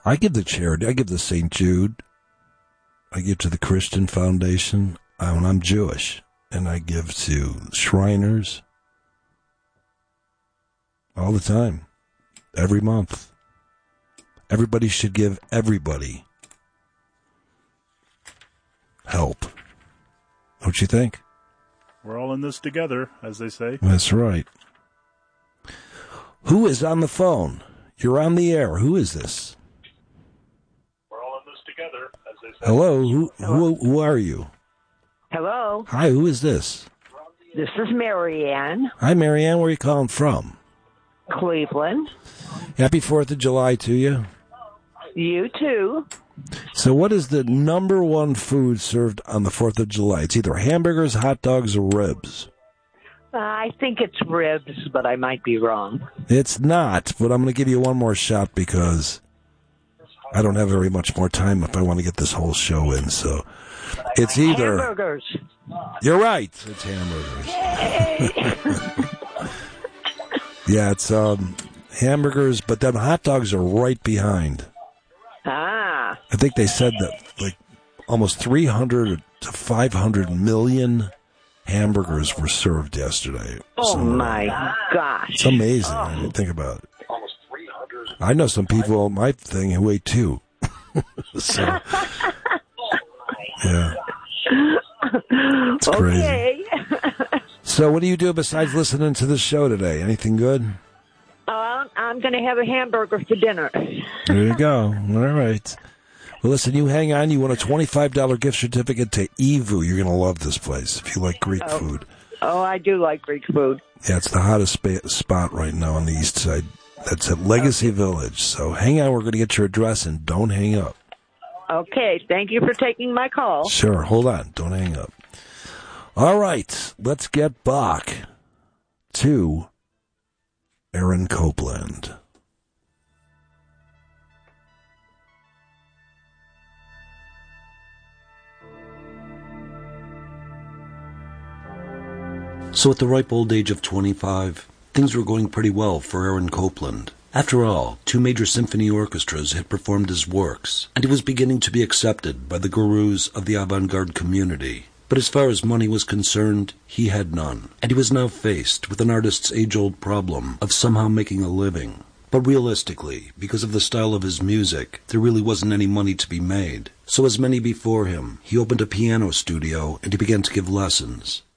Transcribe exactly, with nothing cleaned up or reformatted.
I give the charity. I give the Saint Jude. I give to the Christian Foundation. I, when I'm Jewish, and I give to Shriners all the time, every month. Everybody should give everybody help. Don't you think? We're all in this together, as they say. That's right. Who is on the phone? You're on the air. Who is this? We're all in this together, as they say. Hello. Who who, who are you? Hello, Hi. Who is this? this is Marianne, Hi, Marianne. Where are you calling from? Cleveland. Happy Fourth of July to you. You too. So, what is the number one food served on the Fourth of July? It's either hamburgers, hot dogs, or ribs. I think it's ribs, but I might be wrong. It's not, but I'm going to give you one more shot because I don't have very much more time if I want to get this whole show in. So, it's either Hamburgers. You're right. It's hamburgers. Yeah, it's um, hamburgers, but then hot dogs are right behind. Ah. I think they said that like almost three hundred to five hundred million hamburgers were served yesterday. Oh, So, my gosh. It's amazing. I mean, think about it. I know some people on my thing who ate two. So, yeah. It's crazy. Okay. So what do you do besides listening to the show today? Anything good? uh, I'm going to have a hamburger for dinner. There you go. All right. Well, listen, you hang on. You want a twenty-five dollars gift certificate to Evu. You're going to love this place if you like Greek Oh. food. Oh, I do like Greek food. Yeah, it's the hottest spa- spot right now on the east side. That's at Legacy Village. So hang on. We're going to get your address and don't hang up. Okay, thank you for taking my call. Sure. Hold on. Don't hang up. All right. Let's get back to Aaron Copland. So at the ripe old age of twenty-five, things were going pretty well for Aaron Copland. After all, two major symphony orchestras had performed his works, and he was beginning to be accepted by the gurus of the avant-garde community. But as far as money was concerned, he had none, and he was now faced with an artist's age-old problem of somehow making a living. But realistically, because of the style of his music, there really wasn't any money to be made. So as many before him, he opened a piano studio and he began to give lessons.